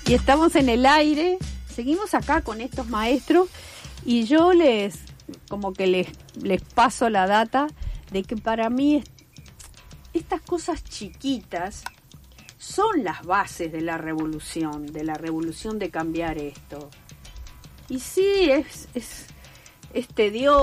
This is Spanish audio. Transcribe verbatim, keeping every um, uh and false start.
Y estamos en el aire, seguimos acá con estos maestros y yo les, como que les, les paso la data de que para mí estas cosas chiquitas son las bases de la revolución, de la revolución de cambiar esto. Y sí, es, es, es tedioso.